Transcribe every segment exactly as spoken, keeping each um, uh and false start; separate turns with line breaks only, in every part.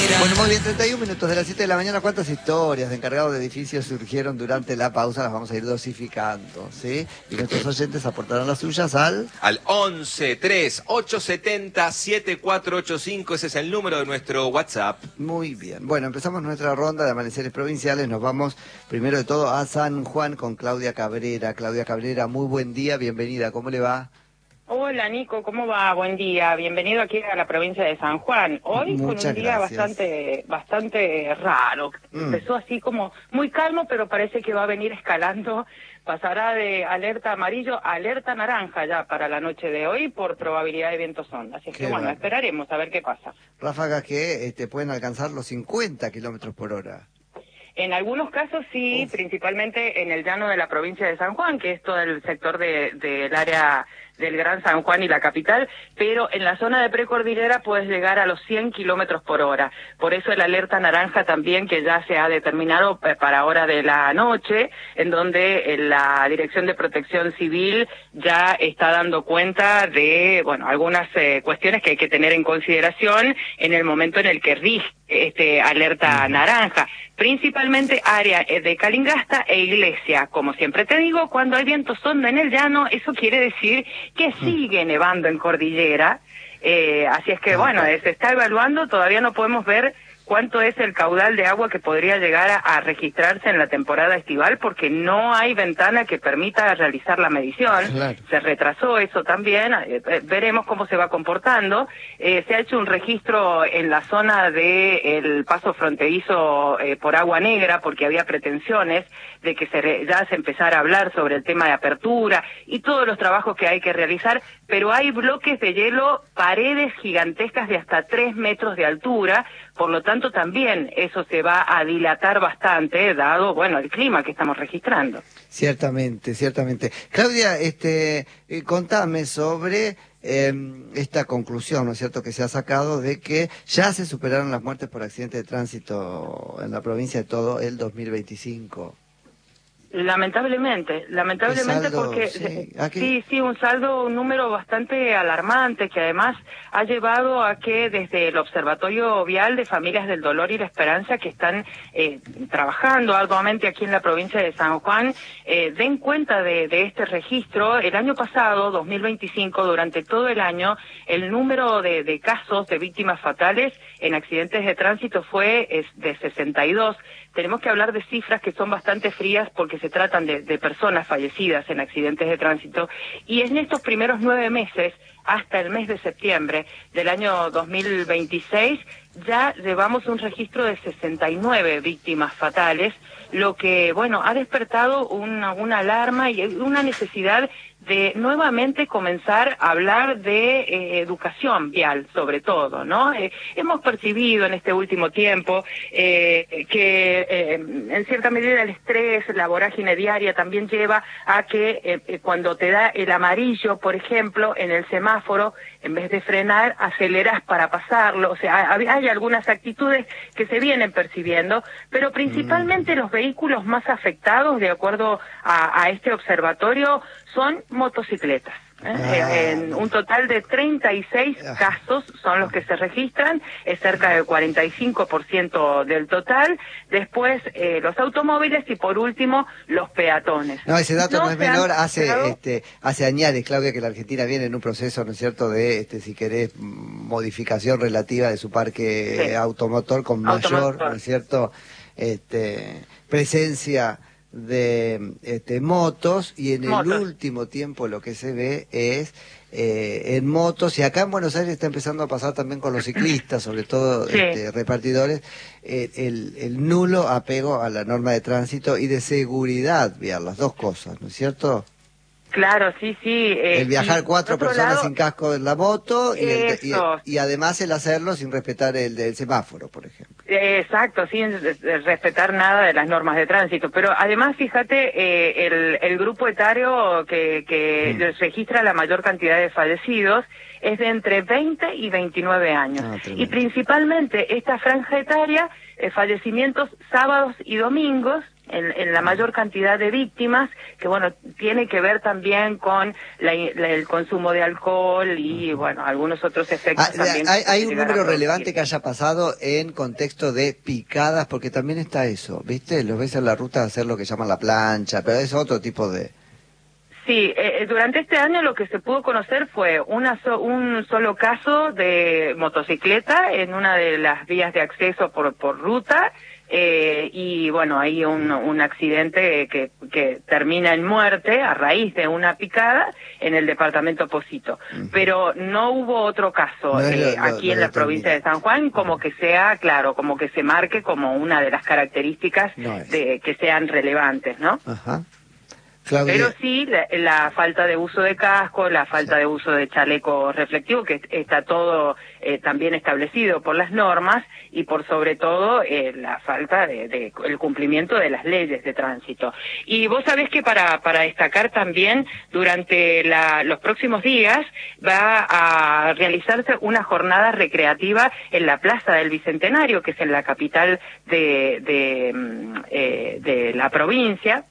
Bueno, muy bien, treinta y un minutos de las siete de la mañana. ¿Cuántas historias de encargados de edificios surgieron durante la pausa? Las vamos a ir dosificando, ¿sí? Y nuestros oyentes aportarán las suyas al...
Al once tres ocho siete cero siete cuatro ocho cinco, ese es el número de nuestro WhatsApp.
Muy bien. Bueno, empezamos nuestra ronda de amaneceres provinciales. Nos vamos primero de todo a San Juan con Claudia Cabrera. Claudia Cabrera, muy buen día, bienvenida. ¿Cómo le va?
Hola Nico, ¿cómo va? Buen día, bienvenido aquí a la provincia de San Juan. Hoy
Muchas
con un día
gracias.
bastante bastante raro.
Mm.
Empezó así como muy calmo, pero parece que va a venir escalando. Pasará de alerta amarillo a alerta naranja ya para la noche de hoy por probabilidad de vientos ondas. Así es
Qué
que bueno,
bueno.
esperaremos a ver qué pasa.
Ráfagas que este, pueden alcanzar los cincuenta kilómetros por hora.
En algunos casos sí,
Uf.
principalmente en el llano de la provincia de San Juan, que es todo el sector de, del área del Gran San Juan y la capital, pero en la zona de precordillera puedes llegar a los cien kilómetros por hora. Por eso el alerta naranja también, que ya se ha determinado para hora de la noche, en donde la Dirección de Protección Civil ya está dando cuenta de, bueno, algunas eh, cuestiones que hay que tener en consideración en el momento en el que rige este alerta naranja, principalmente área de Calingasta e Iglesia. Como siempre te digo, cuando hay viento sonda en el llano, eso quiere decir que sigue nevando en cordillera, eh, así es que bueno, eh, se está evaluando, todavía no podemos ver cuánto es el caudal de agua que podría llegar a, a registrarse en la temporada estival, porque no hay ventana que permita realizar la medición.
Claro.
Se retrasó eso también, eh, eh, veremos cómo se va comportando. Eh, se ha hecho un registro en la zona de el paso fronterizo eh, por Agua Negra, porque había pretensiones de que se re, ya se empezara a hablar sobre el tema de apertura y todos los trabajos que hay que realizar, pero hay bloques de hielo, paredes gigantescas de hasta tres metros de altura, por lo tanto también eso se va a dilatar bastante, dado, bueno, el clima que estamos registrando.
Ciertamente, ciertamente. Claudia, este, eh, contame sobre eh, esta conclusión, ¿no es cierto?, que se ha sacado de que ya se superaron las muertes por accidentes de tránsito en la provincia de todo el dos mil veinticinco.
Lamentablemente, lamentablemente
saldo?
porque
Sí.
sí, sí, un saldo, un número bastante alarmante que además ha llevado a que desde el Observatorio Vial de Familias del Dolor y la Esperanza, que están eh, trabajando arduamente aquí en la provincia de San Juan, eh, den cuenta de, de este registro. El año pasado, dos mil veinticinco, durante todo el año, el número de, de casos de víctimas fatales en accidentes de tránsito fue es, de sesenta y dos. Tenemos que hablar de cifras que son bastante frías porque se tratan de, de personas fallecidas en accidentes de tránsito, y en estos primeros nueve meses, hasta el mes de septiembre del año dos mil veintiséis, ya llevamos un registro de sesenta y nueve víctimas fatales, lo que, bueno, ha despertado una, una alarma y una necesidad de nuevamente comenzar a hablar de eh, educación vial, sobre todo, ¿no? Eh, hemos percibido en este último tiempo eh, que eh, en cierta medida el estrés, la vorágine diaria también lleva a que eh, cuando te da el amarillo, por ejemplo, en el semáforo, en vez de frenar, aceleras para pasarlo. O sea, hay, hay algunas actitudes que se vienen percibiendo, pero principalmente mm. los vehículos más afectados, de acuerdo a, a este observatorio, son motocicletas. ¿eh?
Ah,
en un total de treinta y seis
ah.
casos son los que se registran, es cerca del cuarenta y cinco por ciento del total. Después eh, los automóviles y por último los peatones.
No, ese dato no, no es menor, hace
dado...
este hace añares, Claudia, que la Argentina viene en un proceso, ¿no es cierto?, de, este si querés, modificación relativa de su parque sí. automotor con
automotor.
mayor, ¿no es cierto?, este presencia de este, motos, y en motos. El último tiempo lo que se ve es eh, en motos, y acá en Buenos Aires está empezando a pasar también con los ciclistas, sobre todo sí. este, repartidores, eh, el, el nulo apego a la norma de tránsito y de seguridad vial, las dos cosas, ¿no es cierto?
Claro, sí, sí. Eh,
el viajar cuatro personas
lado,
sin casco en la moto y, el, y,
eso.
y además el hacerlo sin respetar el, el semáforo, por ejemplo.
Eh, exacto, sin respetar nada de las normas de tránsito. Pero además, fíjate, eh, el, el grupo etario que, que mm. registra la mayor cantidad de fallecidos es de entre veinte y veintinueve años. Ah, y principalmente esta franja etaria, eh, fallecimientos sábados y domingos, en, en la mayor cantidad de víctimas, que bueno, tiene que ver también con la, la, el consumo de alcohol y bueno, algunos otros efectos
ah,
también.
Hay, hay un número relevante que haya pasado en contexto de picadas, porque también está eso, ¿viste? Los ves en la ruta hacer lo que llaman la plancha, pero es otro tipo de...
Sí, eh, durante este año lo que se pudo conocer fue una so, un solo caso de motocicleta en una de las vías de acceso por, por ruta, eh, y bueno, hay un, un accidente que, que termina en muerte a raíz de una picada en el departamento Pocito. Uh-huh. Pero no hubo otro caso no eh, lo, aquí lo, en lo la provincia de San Juan como que sea, claro, como que se marque como una de las características no de que sean relevantes, ¿no? Ajá. Uh-huh. Claudia. Pero sí, la, la falta de uso de casco, la falta sí. de uso de chaleco reflectivo, que está todo eh, también establecido por las normas, y por sobre todo eh, la falta de, de el cumplimiento de las leyes de tránsito. Y vos sabés que para, para destacar también, durante la, los próximos días va a realizarse una jornada recreativa en la Plaza del Bicentenario, que es en la capital de, de, eh, de la provincia,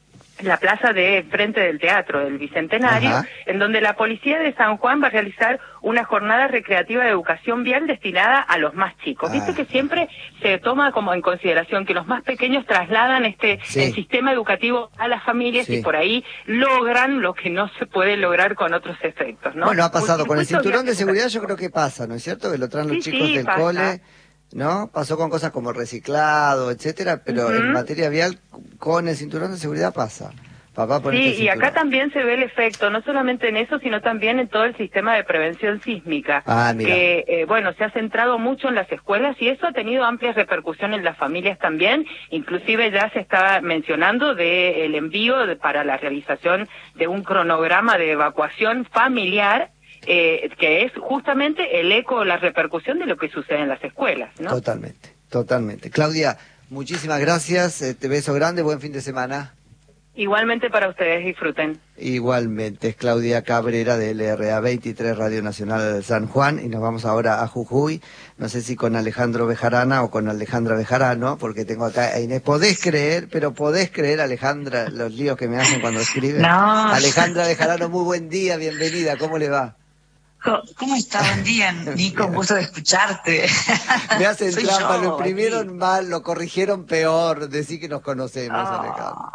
la plaza de frente del Teatro del Bicentenario, ajá, en donde la Policía de San Juan va a realizar una jornada recreativa de educación vial destinada a los más chicos. Ah. Viste que siempre se toma como en consideración que los más pequeños trasladan este sí. el sistema educativo a las familias sí. y por ahí logran lo que no se puede lograr con otros efectos, ¿no?
Bueno, ha pasado con el cinturón de seguridad, yo creo que pasa, ¿no es cierto? Que lo traen los sí, chicos sí, del pasa. cole... ¿no? Pasó con cosas como reciclado, etcétera, pero uh-huh. en materia vial con el cinturón de seguridad pasa. Papá,
sí, y acá también se ve el efecto, no solamente en eso, sino también en todo el sistema de prevención sísmica, ah, que, eh, bueno, se ha centrado mucho en las escuelas y eso ha tenido amplia repercusión en las familias también, inclusive ya se está mencionando de el envío de, para la realización de un cronograma de evacuación familiar, Eh, que es justamente el eco, la repercusión de lo que sucede en las escuelas, ¿no?
Totalmente, totalmente. Claudia, muchísimas gracias, eh, te beso grande, buen fin de semana.
Igualmente para ustedes, disfruten.
Igualmente, es Claudia Cabrera de L R A veintitrés, Radio Nacional de San Juan, y nos vamos ahora a Jujuy, no sé si con Alejandro Bejarana o con Alejandra Bejarano, porque tengo acá a Inés. ¿Podés creer, pero podés creer, Alejandra, los líos que me hacen cuando escriben?
No.
Alejandra Bejarano, muy buen día, bienvenida, ¿cómo le va?
¿Cómo está? Buen día, Nico, un gusto de escucharte.
Me hacen Soy trampa, yo, lo imprimieron aquí. Mal, lo corrigieron peor, decir que nos conocemos, oh. Alejandro.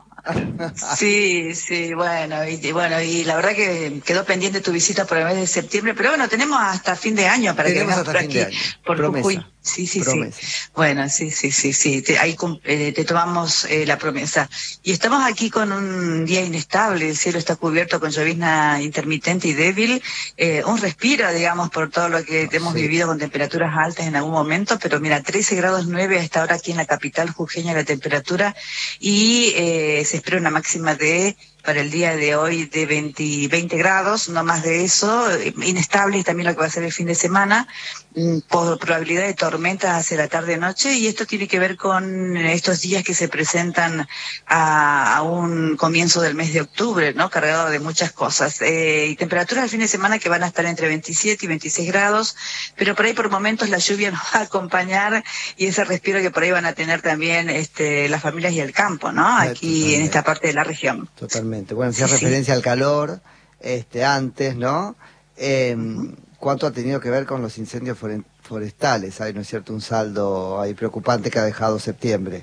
Sí, sí, bueno y, y bueno, y la verdad que quedó pendiente tu visita por el mes de septiembre, pero bueno, tenemos hasta fin de año para tenemos que vengas por aquí, por Jujuy. Sí, sí, promesa. sí. Bueno, sí, sí, sí, sí. Te, ahí eh, te tomamos eh, la promesa. Y estamos aquí con un día inestable, el cielo está cubierto con llovizna intermitente y débil, eh, un respiro, digamos, por todo lo que hemos sí. vivido con temperaturas altas en algún momento, pero mira, trece grados nueve a esta hora aquí en la capital jujeña la temperatura, y eh, se espera una máxima de... para el día de hoy de veinte, veinte grados, no más de eso, inestable, y también lo que va a ser el fin de semana, por probabilidad de tormentas hacia la tarde-noche, y esto tiene que ver con estos días que se presentan a, a un comienzo del mes de octubre, ¿no? Cargado de muchas cosas. Eh, y temperaturas del fin de semana que van a estar entre veintisiete y veintiséis grados, pero por ahí por momentos la lluvia nos va a acompañar, y ese respiro que por ahí van a tener también este, las familias y el campo, ¿no? Aquí Totalmente. En esta parte de la región.
Totalmente. Bueno, hacía sí, referencia sí. al calor este antes, ¿no? Eh, uh-huh. ¿Cuánto ha tenido que ver con los incendios forestales? Hay, ¿no es cierto?, un saldo ahí preocupante que ha dejado septiembre.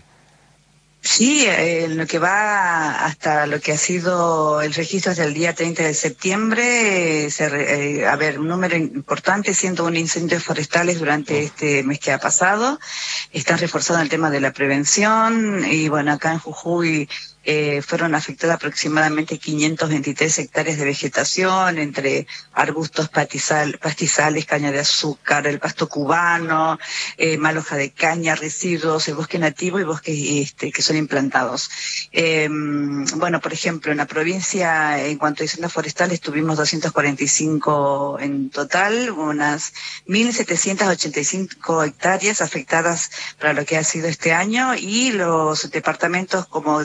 Sí, eh, lo que va hasta lo que ha sido el registro hasta el día treinta de septiembre, eh, se, eh, a ver, un número importante, ciento uno incendios forestales durante este mes que ha pasado. Están reforzando el tema de la prevención, y bueno, acá en Jujuy Eh, fueron afectadas aproximadamente quinientas veintitrés hectáreas de vegetación, entre arbustos, pastizal, pastizales, caña de azúcar, el pasto cubano, eh, maloja de caña, residuos, el bosque nativo y bosques este, que son implantados. Eh, bueno, por ejemplo, en la provincia, en cuanto a incendios forestales, tuvimos doscientos cuarenta y cinco en total, unas mil setecientas ochenta y cinco hectáreas afectadas para lo que ha sido este año, y los departamentos como el capital,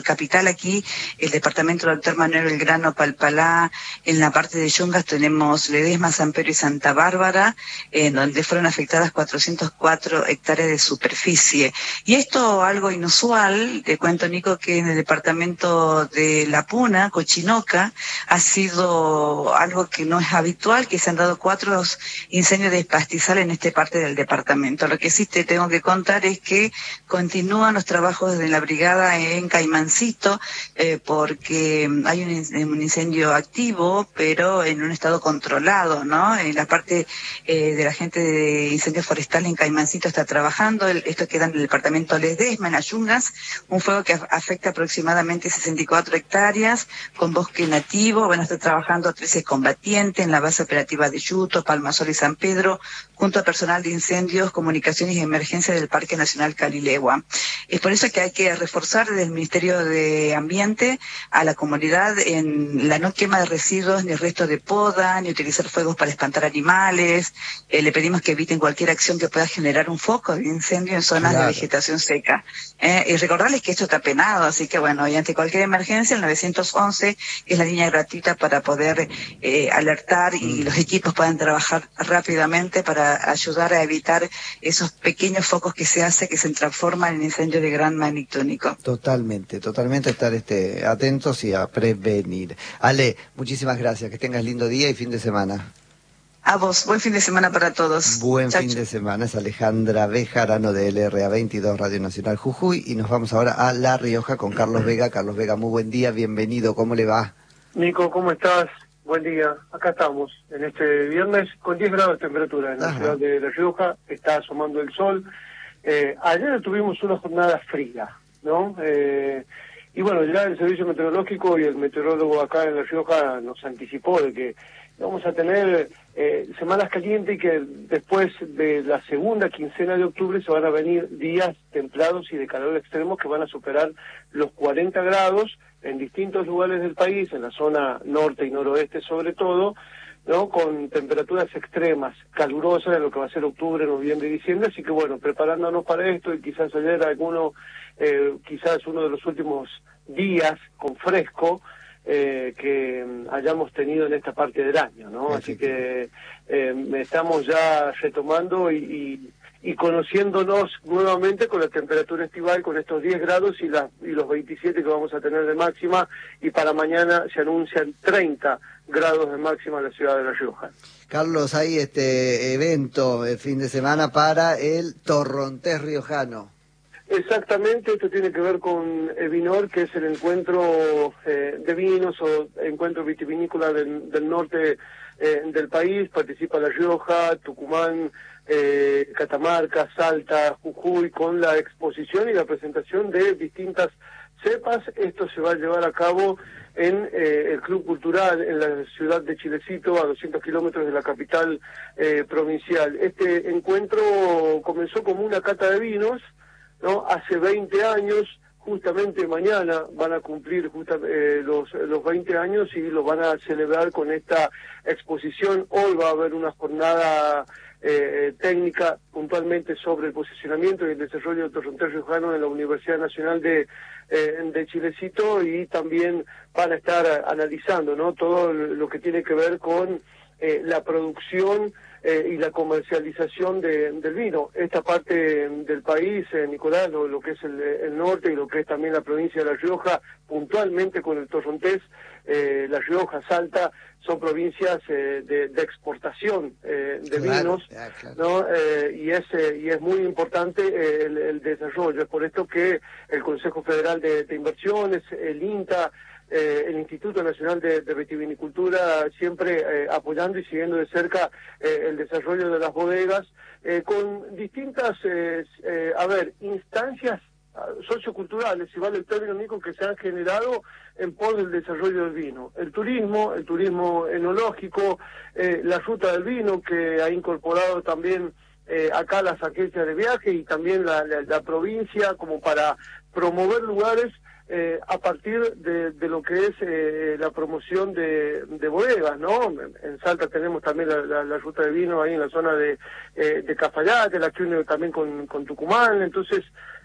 aquí, el departamento del doctor Manuel Belgrano, Palpalá, en la parte de Yungas tenemos Ledesma, San Pedro y Santa Bárbara, en donde fueron afectadas cuatrocientas cuatro hectáreas de superficie. Y esto, algo inusual, te cuento, Nico, que en el departamento de La Puna, Cochinoca, ha sido algo que no es habitual, que se han dado cuatro incendios de pastizal en esta parte del departamento. Lo que sí te tengo que contar es que continúan los trabajos de la brigada en Caimancito, eh, porque hay un, un incendio activo, pero en un estado controlado, ¿no? En la parte eh, de la gente de incendios forestales en Caimancito está trabajando. El, esto queda en el departamento Ledesma, en Ayungas, un fuego que afecta aproximadamente sesenta y cuatro hectáreas, con bosque nativo. Van a estar trabajando trece combatientes en la base operativa de Yuto, Palmasol y San Pedro, junto a personal de incendios, comunicaciones y emergencia del Parque Nacional Carilegua. Es por eso que hay que reforzar desde el Ministerio de Ambiente a la comunidad en la no quema de residuos, ni restos de poda, ni utilizar fuegos para espantar animales. Eh, le pedimos que eviten cualquier acción que pueda generar un foco de incendio en zonas claro. de vegetación seca. Eh, y recordarles que esto está penado, así que bueno, y ante cualquier emergencia, el nueve once es la línea gratuita para poder eh, alertar y mm. los equipos puedan trabajar rápidamente para ayudar a evitar esos pequeños focos que se hace que se transforman en incendios de gran magnitud, Nico.
Totalmente, totalmente estar este, atentos y a prevenir. Ale, muchísimas gracias, que tengas lindo día y fin de semana.
A vos, buen fin de semana para todos.
Buen
Chau,
fin
chau.
de semana, es Alejandra Bejarano de L R A veintidós Radio Nacional Jujuy y nos vamos ahora a La Rioja con Carlos Vega. Carlos Vega, muy buen día, bienvenido, ¿cómo le va?
Nico, ¿cómo estás? Buen día, acá estamos, en este viernes con diez grados de temperatura en la Ajá. ciudad de La Rioja, está asomando el sol. Eh, ayer tuvimos una jornada fría, ¿no? Eh, y bueno, ya el servicio meteorológico y el meteorólogo acá en La Rioja nos anticipó de que vamos a tener eh, semanas calientes y que después de la segunda quincena de octubre se van a venir días templados y de calor extremo que van a superar los cuarenta grados en distintos lugares del país, en la zona norte y noroeste sobre todo, ¿no? Con temperaturas extremas, calurosas en lo que va a ser octubre, noviembre y diciembre, así que bueno, preparándonos para esto y quizás ayer alguno, eh, quizás uno de los últimos días con fresco, Eh, que hayamos tenido en esta parte del año, ¿no? Así que eh, estamos ya retomando y, y, y conociéndonos nuevamente con la temperatura estival, con estos diez grados y, la, y los veintisiete que vamos a tener de máxima, y para mañana se anuncian treinta grados de máxima en la ciudad de La Rioja.
Carlos, hay este evento el fin de semana para el Torrontés riojano.
Exactamente, esto tiene que ver con Evinor, que es el encuentro eh, de vinos o encuentro vitivinícola del, del norte eh, del país. Participa La Rioja, Tucumán, eh, Catamarca, Salta, Jujuy, con la exposición y la presentación de distintas cepas. Esto se va a llevar a cabo en eh, el Club Cultural en la ciudad de Chilecito, a doscientos kilómetros de la capital eh, provincial. Este encuentro comenzó como una cata de vinos, ¿no? Hace veinte años, justamente mañana van a cumplir justa, eh, los, los veinte años y lo van a celebrar con esta exposición. Hoy va a haber una jornada eh, técnica puntualmente sobre el posicionamiento y el desarrollo del torrontés riojano en la Universidad Nacional de, eh, de Chilecito, y también van a estar analizando, ¿no? todo lo que tiene que ver con eh, la producción Eh, y la comercialización de, del vino. Esta parte del país, eh, Nicolás, lo, lo que es el, el norte y lo que es también la provincia de La Rioja, puntualmente con el torrontés, eh, La Rioja, Salta, son provincias eh, de, de exportación eh, de claro, vinos, ya, claro. ¿no? Eh, y, es, eh, y es muy importante eh, el, el desarrollo. Es por esto que el Consejo Federal de, de Inversiones, el INTA, Eh, el Instituto Nacional de, de Vitivinicultura, siempre eh, apoyando y siguiendo de cerca eh, el desarrollo de las bodegas, eh, con distintas, eh, eh, a ver, instancias socioculturales, si vale el término, Nico, que se han generado en pos del desarrollo del vino. El turismo, el turismo enológico, eh, la ruta del vino, que ha incorporado también eh, acá las agencias de viaje y también la, la, la provincia, como para promover lugares Eh, a partir de, de lo que es eh, la promoción de, de bodegas, ¿no? En Salta tenemos también la, la, la ruta de vino ahí en la zona de, eh, de Cafayate, la que une también con, con Tucumán. Entonces,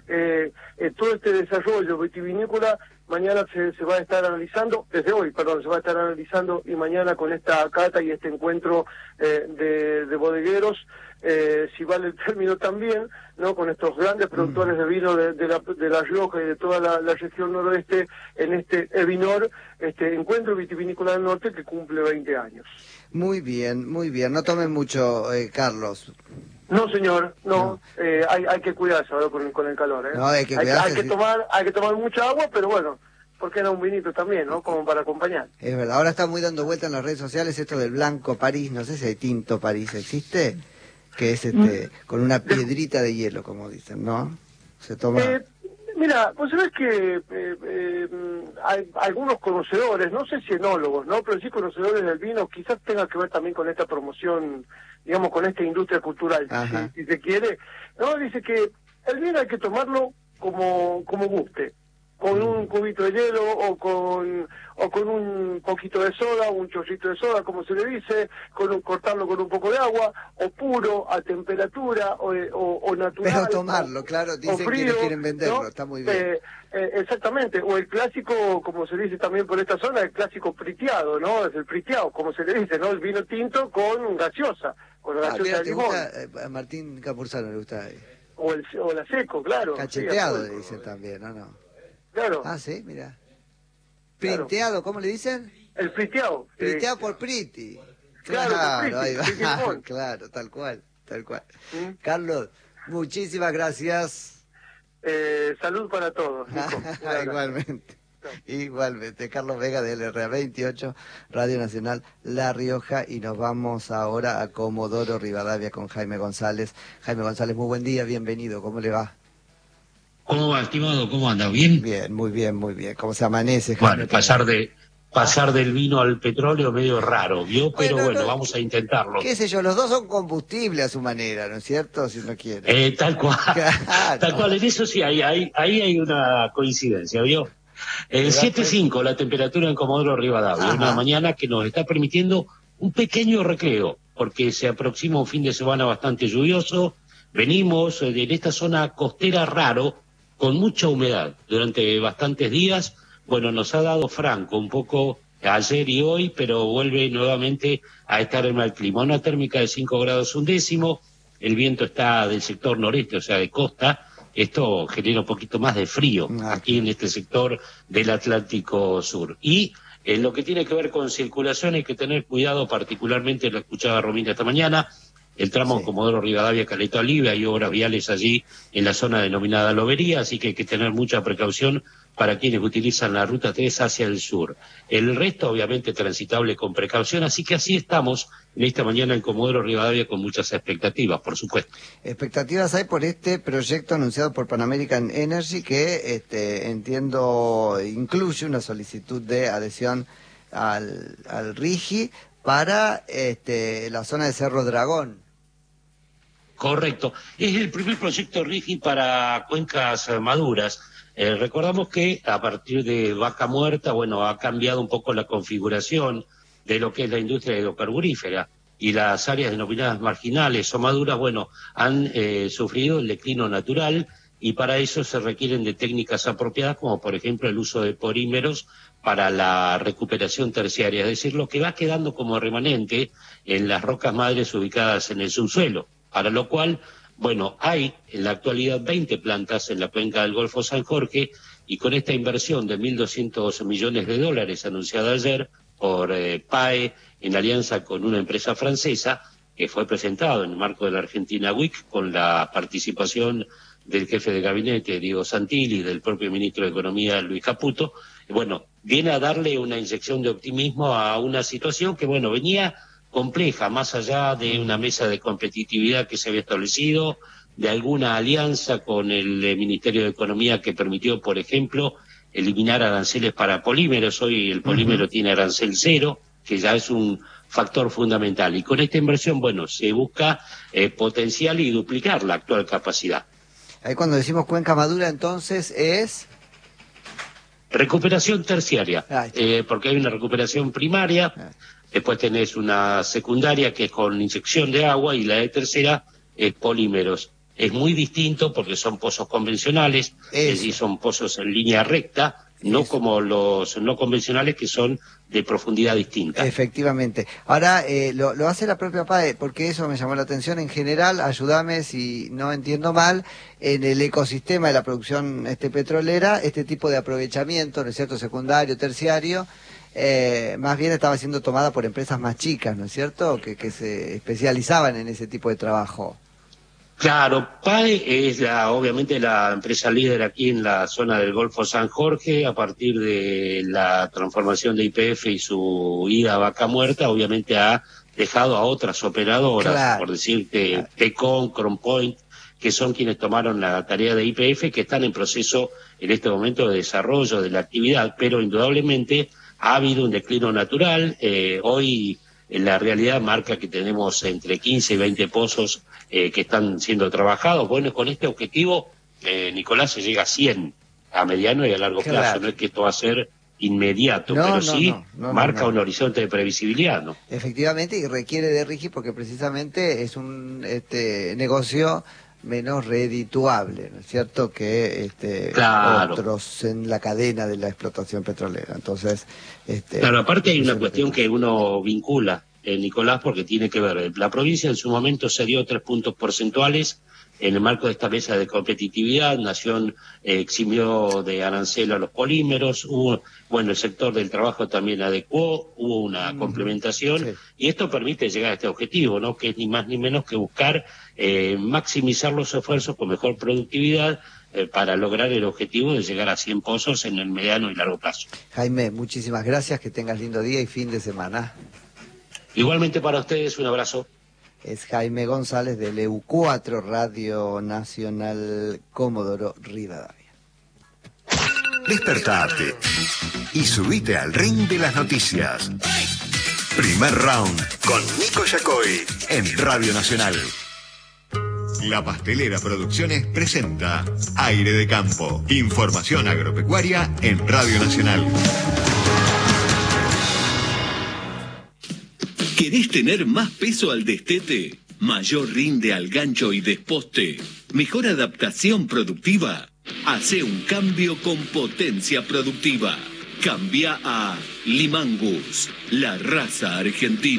eh, eh, todo este desarrollo vitivinícola mañana se, se va a estar analizando, desde hoy, perdón, se va a estar analizando y mañana con esta cata y este encuentro eh, de, de bodegueros, eh, si vale el término también, ¿no? Con estos grandes productores de vino de, de, la, de La Rioja y de toda la, la región noroeste, en este Evinor, este encuentro vitivinícola del norte que cumple veinte años.
Muy bien, muy bien. No tomen mucho, eh, Carlos.
No, señor, no. no. Eh, hay, hay que cuidarse ahora con, con el calor, ¿eh?
No, hay que
hay,
cuidarse.
Hay que, tomar, hay que tomar mucha agua, pero bueno, ¿por qué no un vinito también, no? Como para acompañar.
Es verdad. Ahora está muy dando vuelta en las redes sociales esto del blanco París. No sé si hay tinto París. ¿Existe? Que es este mm. con una piedrita de hielo, como dicen, ¿no? Se toma...
Eh, mira, vos sabés que eh, eh, hay algunos conocedores, no sé si enólogos, ¿no? Pero sí conocedores del vino, quizás tenga que ver también con esta promoción, digamos, con esta industria cultural, si, si se quiere. No, dice que el vino hay que tomarlo como, como guste, con un cubito de hielo o con o con un poquito de soda, un chorrito de soda, como se le dice, con un, cortarlo con un poco de agua, o puro, a temperatura, o, o, o natural.
Pero tomarlo,
o,
claro, dicen
frío,
quienes quieren venderlo,
¿no?
Está muy bien.
Eh, eh, exactamente, o el clásico, como se dice también por esta zona, el clásico priteado, ¿no? Es el priteado, como se le dice, ¿no? El vino tinto con gaseosa, con la
ah,
gaseosa
mira,
de
¿te
limón.
gusta, eh, a Martín Capurzano le gusta? Eh.
O, el, o la seco, claro.
Cacheteado,
sí,
le dicen también, ¿no? no.
Claro.
Ah, sí, mira. Priteado, claro. ¿Cómo le dicen?
El priteado.
Priteado
eh,
por Priti.
Claro,
claro,
ahí
va. Claro, tal cual, tal cual. ¿Mm? Carlos, muchísimas gracias.
Eh, salud para todos, Nico.
Igualmente. Igualmente, Carlos Vega de L R A veintiocho, Radio Nacional La Rioja, y nos vamos ahora a Comodoro Rivadavia con Jaime González. Jaime González, muy buen día, bienvenido, ¿cómo le va?
¿Cómo va, estimado? ¿Cómo anda? ¿Bien?
Bien, muy bien, muy bien. ¿Cómo se amanece, Jaime?
Bueno, pasar de pasar del vino al petróleo medio raro, ¿vio? Pero bueno, bueno
no,
vamos a intentarlo.
Qué sé yo, los dos son combustible a su manera, ¿no es cierto? Si uno quiere.
Eh, tal cual, claro. Tal cual, en eso sí, hay, hay, ahí hay una coincidencia, ¿vio? El siete punto cinco, la temperatura en Comodoro Rivadavia, una mañana que nos está permitiendo un pequeño recreo, porque se aproxima un fin de semana bastante lluvioso. Venimos en esta zona costera raro, con mucha humedad durante bastantes días. Bueno, nos ha dado franco un poco ayer y hoy, pero vuelve nuevamente a estar en mal clima. Una térmica de cinco grados un décimo, el viento está del sector noreste, o sea, de costa. Esto genera un poquito más de frío aquí en este sector del Atlántico Sur. Y en lo que tiene que ver con circulación hay que tener cuidado, particularmente, lo escuchaba Romina esta mañana, el tramo sí. Comodoro Rivadavia, Caleta Olivia, hay obras viales allí en la zona denominada Lobería, así que hay que tener mucha precaución para quienes utilizan la ruta tres hacia el sur. El resto, obviamente, transitable con precaución, así que así estamos en esta mañana en Comodoro Rivadavia con muchas expectativas, por supuesto.
Expectativas hay por este proyecto anunciado por Pan American Energy que, este, entiendo, incluye una solicitud de adhesión al, al RIGI para este, la zona de Cerro Dragón.
Correcto. Es el primer proyecto RIGI para cuencas maduras. Eh, recordamos que a partir de Vaca Muerta, bueno, ha cambiado un poco la configuración de lo que es la industria hidrocarburífera y las áreas denominadas marginales o maduras, bueno, han eh, sufrido el declino natural y para eso se requieren de técnicas apropiadas como por ejemplo el uso de polímeros para la recuperación terciaria, es decir, lo que va quedando como remanente en las rocas madres ubicadas en el subsuelo, para lo cual, bueno, hay en la actualidad veinte plantas en la cuenca del Golfo San Jorge y con esta inversión de mil doscientos millones de dólares anunciada ayer por eh, P A E en alianza con una empresa francesa que fue presentado en el marco de la Argentina Week con la participación del jefe de gabinete Diego Santilli y del propio ministro de Economía Luis Caputo, bueno, viene a darle una inyección de optimismo a una situación que, bueno, venía compleja, más allá de una mesa de competitividad que se había establecido, de alguna alianza con el eh, Ministerio de Economía que permitió, por ejemplo, eliminar aranceles para polímeros. Hoy el polímero uh-huh. tiene arancel cero, que ya es un factor fundamental. Y con esta inversión, bueno, se busca eh, potenciar y duplicar la actual capacidad.
Ahí cuando decimos cuenca madura, entonces, es...
Recuperación terciaria, eh, porque hay una recuperación primaria, ah. después tenés una secundaria que es con inyección de agua y la de tercera es polímeros. es muy distinto porque son pozos convencionales, Eso. es decir, son pozos en línea recta, no Eso. como los no convencionales que son de profundidad distinta.
Efectivamente. Ahora, eh, lo, lo hace la propia P A E, porque eso me llamó la atención. En general, ayúdame si no entiendo mal, en el ecosistema de la producción este petrolera, este tipo de aprovechamiento, ¿no es cierto?, secundario, terciario, eh, más bien estaba siendo tomada por empresas más chicas, ¿no es cierto?, que, que se especializaban en ese tipo de trabajo.
Claro, P A E es la, obviamente la empresa líder aquí en la zona del Golfo San Jorge. A partir de la transformación de Y P F y su ida a Vaca Muerta, obviamente ha dejado a otras operadoras, claro, por decirte, claro. Tecon, Cronpoint, que son quienes tomaron la tarea de Y P F, que están en proceso en este momento de desarrollo de la actividad, pero indudablemente ha habido un declino natural. Eh, hoy la realidad marca que tenemos entre quince y veinte pozos eh, que están siendo trabajados. Bueno, con este objetivo, eh, Nicolás, se llega a cien a mediano y a largo claro. plazo. No es que esto va a ser inmediato, no, pero no, sí no, no, marca no, no. un horizonte de previsibilidad, ¿no?
Efectivamente, y requiere de RIGI porque precisamente es un este negocio menos redituable, ¿no es cierto?, que este
claro.
otros en la cadena de la explotación petrolera. Entonces, este,
claro, aparte hay una cuestión que uno vincula, eh, Nicolás, porque tiene que ver. La provincia en su momento se dio tres puntos porcentuales en el marco de esta mesa de competitividad. Nación eh, eximió de arancel a los polímeros, hubo, bueno, el sector del trabajo también adecuó, hubo una mm, complementación, sí. y esto permite llegar a este objetivo, ¿no?, que es ni más ni menos que buscar eh, maximizar los esfuerzos con mejor productividad eh, para lograr el objetivo de llegar a cien pozos en el mediano y largo plazo.
Jaime, muchísimas gracias, que tengas lindo día y fin de semana.
Igualmente para ustedes, un abrazo.
Es Jaime González del E U cuatro, Radio Nacional Comodoro Rivadavia.
Despertate y subite al ring de las noticias. Primer round con Nico Yacoy en Radio Nacional. La Pastelera Producciones presenta Aire de Campo. Información agropecuaria en Radio Nacional.
¿Querés tener más peso al destete? ¿Mayor rinde al gancho y desposte? ¿Mejor adaptación productiva? Hace un cambio con potencia productiva. Cambia a Limangus, la raza argentina.